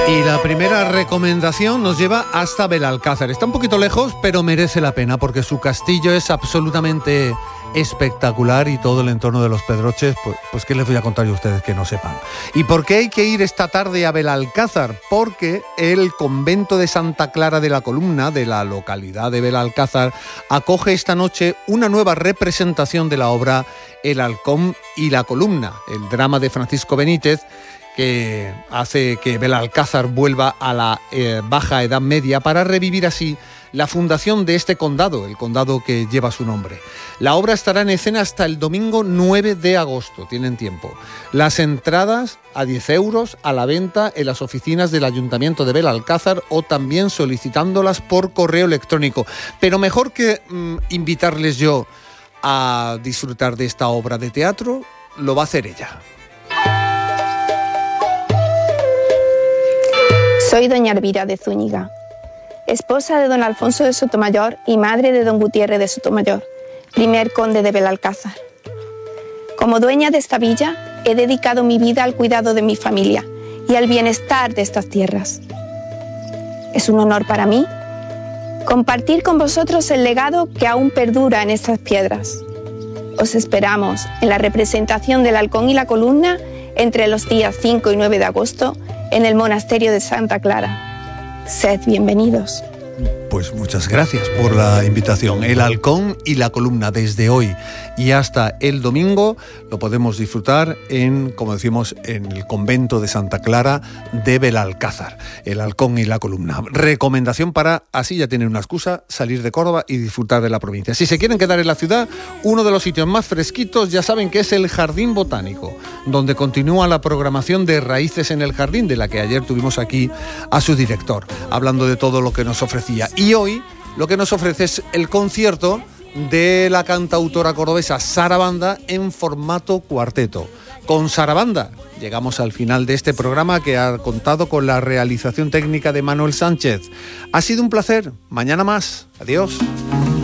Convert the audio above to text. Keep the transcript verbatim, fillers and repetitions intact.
Y la primera recomendación nos lleva hasta Belalcázar. Está un poquito lejos, pero merece la pena porque su castillo es absolutamente espectacular y todo el entorno de los Pedroches, pues, pues ¿qué les voy a contar yo a ustedes que no sepan? ¿Y por qué hay que ir esta tarde a Belalcázar? Porque el convento de Santa Clara de la Columna, de la localidad de Belalcázar, acoge esta noche una nueva representación de la obra El Halcón y la Columna, el drama de Francisco Benítez, que hace que Belalcázar vuelva a la eh, Baja Edad Media para revivir así la fundación de este condado, el condado que lleva su nombre. La obra estará en escena hasta el domingo nueve de agosto, tienen tiempo. Las entradas a diez euros a la venta en las oficinas del Ayuntamiento de Belalcázar o también solicitándolas por correo electrónico. Pero mejor que mm, invitarles yo a disfrutar de esta obra de teatro, lo va a hacer ella. Soy doña Elvira de Zúñiga, esposa de don Alfonso de Sotomayor y madre de don Gutiérrez de Sotomayor, primer conde de Belalcázar. Como dueña de esta villa, he dedicado mi vida al cuidado de mi familia y al bienestar de estas tierras. Es un honor para mí compartir con vosotros el legado que aún perdura en estas piedras. Os esperamos en la representación del Halcón y la Columna entre los días cinco y nueve de agosto en el monasterio de Santa Clara. Sed bienvenidos. Pues muchas gracias por la invitación. El Halcón y la Columna, desde hoy y hasta el domingo, lo podemos disfrutar en, como decimos, en el convento de Santa Clara de Belalcázar. El Halcón y la Columna. Recomendación para, así ya tienen una excusa, salir de Córdoba y disfrutar de la provincia. Si se quieren quedar en la ciudad, uno de los sitios más fresquitos, ya saben que es el Jardín Botánico, donde continúa la programación de Raíces en el Jardín, de la que ayer tuvimos aquí a su director, hablando de todo lo que nos ofrecía. Y hoy lo que nos ofrece es el concierto de la cantautora cordobesa Sara Banda en formato cuarteto. Con Sara Banda llegamos al final de este programa que ha contado con la realización técnica de Manuel Sánchez. Ha sido un placer. Mañana más. Adiós.